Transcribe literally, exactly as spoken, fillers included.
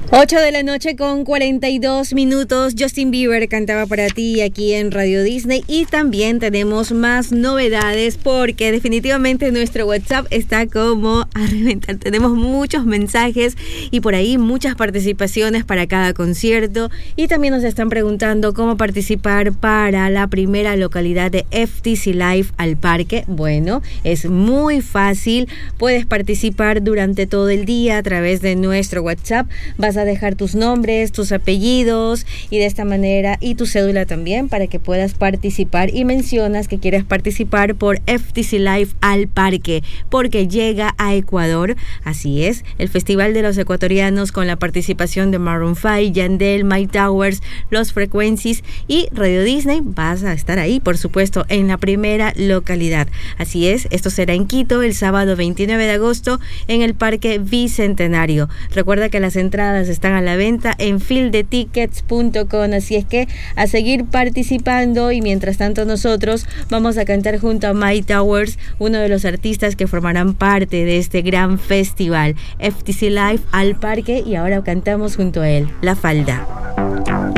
ocho de la noche con cuarenta y dos minutos. Justin Bieber cantaba para ti aquí en Radio Disney. Y también tenemos más novedades porque definitivamente nuestro WhatsApp está como a reventar. Tenemos muchos mensajes y por ahí muchas participaciones para cada concierto. Y también nos están preguntando cómo participar para la primera localidad de F T C Live al Parque. Bueno, es muy fácil. Puedes participar durante todo el día a través de nuestro WhatsApp. Vas a dejar tus nombres, tus apellidos y de esta manera y tu cédula también para que puedas participar, y mencionas que quieres participar por F T C Live al Parque porque llega a Ecuador. Así es, el Festival de los Ecuatorianos con la participación de Maroon cinco, Yandel, My Towers, Los Frequencies y Radio Disney. Vas a estar ahí, por supuesto, en la primera localidad. Así es, esto será en Quito el sábado veintinueve de agosto en el Parque Bicentenario. Recuerda que las entradas están a la venta en field de tickets punto com, así es que a seguir participando. Y mientras tanto nosotros vamos a cantar junto a My Towers, uno de los artistas que formarán parte de este gran festival F T C Live al Parque, y ahora cantamos junto a él La Falda.